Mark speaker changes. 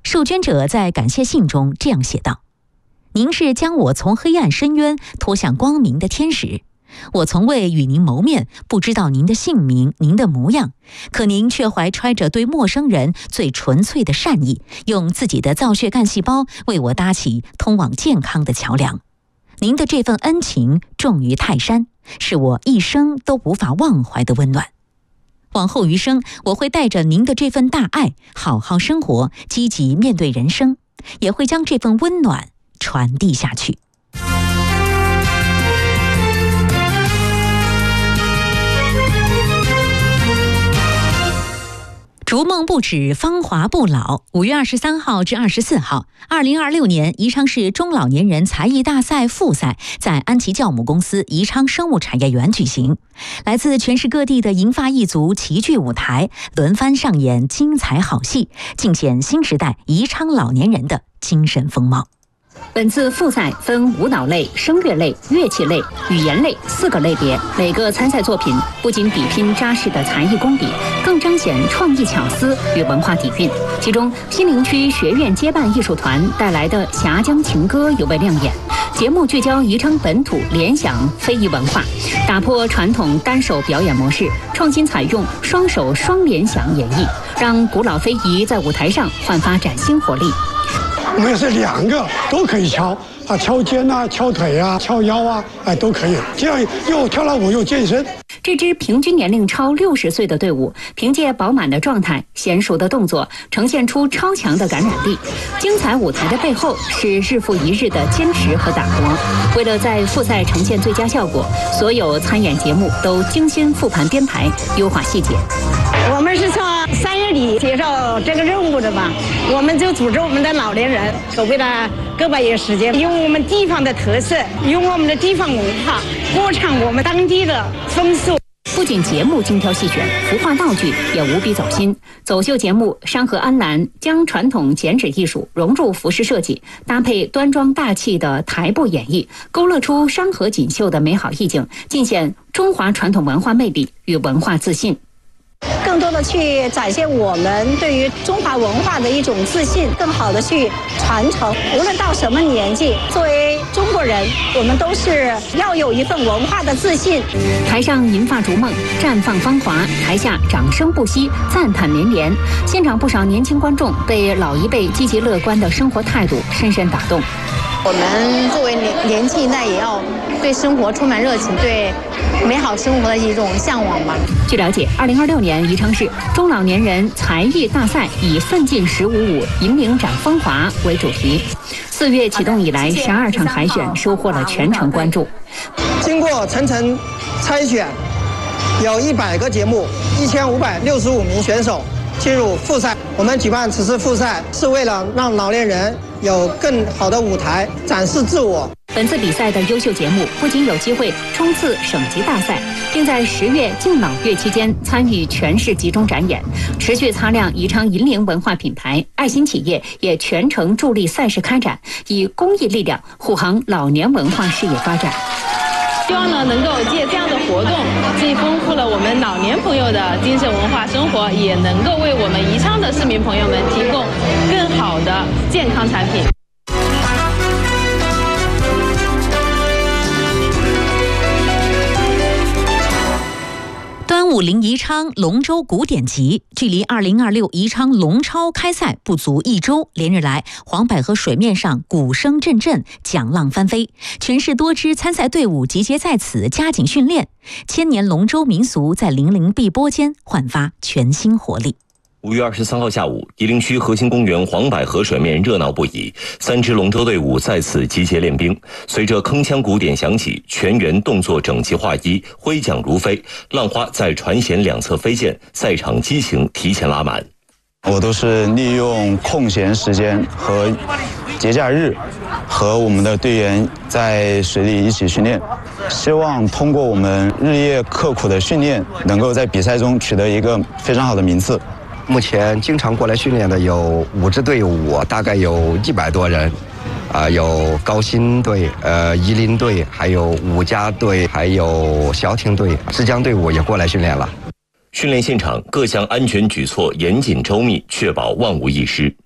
Speaker 1: 受捐者在感谢信中这样写道：您是将我从黑暗深渊拖向光明的天使，我从未与您谋面，不知道您的姓名，您的模样，可您却怀揣着对陌生人最纯粹的善意，用自己的造血干细胞为我搭起通往健康的桥梁。您的这份恩情重于泰山，是我一生都无法忘怀的温暖。往后余生，我会带着您的这份大爱，好好生活，积极面对人生，也会将这份温暖传递下去。逐梦不止，芳华不老。5月23号至24号，2026年宜昌市中老年人才艺大赛复赛在安琪教母公司宜昌生物产业园举行。来自全市各地的银发一族齐聚舞台，轮番上演精彩好戏，尽显新时代宜昌老年人的精神风貌。
Speaker 2: 本次复赛分舞蹈类、声乐类、乐器类、语言类4个类别，每个参赛作品不仅比拼扎实的才艺功底，更彰显创意巧思与文化底蕴。其中，新陵区学院接办艺术团带来的《峡江情歌》尤为亮眼。节目聚焦宜昌本土联想非遗文化，打破传统单手表演模式，创新采用双手双联想演绎，让古老非遗在舞台上焕发崭新活力。
Speaker 3: 我们是2个都可以敲啊，敲肩啊，敲腿啊，敲腰啊，都可以。这样又跳了舞又健身。
Speaker 2: 这支平均年龄超60岁的队伍，凭借饱满的状态、娴熟的动作，呈现出超强的感染力。精彩舞台的背后是日复一日的坚持和打磨。为了在复赛呈现最佳效果，所有参演节目都精心复盘编排，优化细节。
Speaker 4: 我们是从3月底接受这个任务的吧，我们就组织我们的老年人，筹备了个把月时间，用我们地方的特色，用我们的地方文化，歌唱我们当地的风俗。
Speaker 2: 不仅节目精挑细选，服化道具也无比走心。走秀节目山河安澜将传统剪纸艺术融入服饰设计，搭配端庄大气的台步演绎，勾勒出山河锦绣的美好意境，尽显中华传统文化魅力与文化自信。
Speaker 4: 更多的去展现我们对于中华文化的一种自信，更好的去传承。无论到什么年纪，作为中国人，我们都是要有一份文化的自信。
Speaker 2: 台上银发逐梦，绽放芳华；台下掌声不息，赞叹连连。现场不少年轻观众被老一辈积极乐观的生活态度深深打动。
Speaker 5: 我们作为年轻一代，也要对生活充满热情，对美好生活的一种向往吧。
Speaker 2: 据了解，2026年宜昌市中老年人才艺大赛以奋进15舞，引领展风华为主题。4月启动以来，12场海选收获了全城关注。
Speaker 6: 经过层层筛选，有100个节目，1565名选手进入复赛。我们举办此次复赛是为了让老年人有更好的舞台展示自我。
Speaker 2: 本次比赛的优秀节目不仅有机会冲刺省级大赛，并在10月敬老月期间参与全市集中展演，持续擦亮宜昌银陵文化品牌。爱心企业也全程助力赛事开展，以公益力量护航老年文化事业发展。
Speaker 7: 希望呢能够借这样的活动，既丰富了我们老年朋友的精神文化生活，也能够为我们宜昌的市民朋友们提供更好的健康产品。
Speaker 1: 端午临宜昌龙舟古典集，距离2026宜昌龙超开赛不足1周，连日来黄百河水面上鼓声阵阵，桨浪翻飞，全市多支参赛队伍集结在此加紧训练，千年龙舟民俗在粼粼碧波间焕发全新活力。
Speaker 8: 5月23号下午，夷陵区核心公园黄百河水面热闹不已，3支龙舟队伍在此集结练兵。随着铿锵鼓点响起，全员动作整齐划一，挥桨如飞，浪花在船舷两侧飞溅，赛场激情提前拉满。
Speaker 9: 我都是利用空闲时间和节假日，和我们的队员在水里一起训练，希望通过我们日夜刻苦的训练，能够在比赛中取得一个非常好的名次。
Speaker 10: 目前经常过来训练的有5支队伍，大概有100多人，有高新队、夷陵队，还有武家队，还有小艇队、枝江队伍也过来训练了。
Speaker 8: 训练现场各项安全举措严谨周密，确保万无一失。